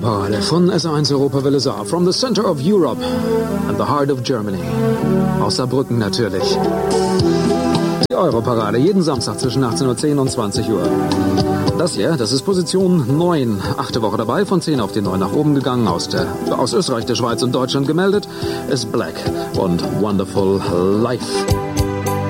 Europarade von SR1 Europawelle Saar. From the center of Europe and the heart of Germany. Aus Saarbrücken natürlich. Die Europarade, jeden Samstag zwischen 18:10 und 20 Uhr. Das hier, das ist Position 9. 8. Woche dabei, von 10 auf die 9 nach oben gegangen. Aus Österreich, der Schweiz und Deutschland gemeldet ist Black und Wonderful Life.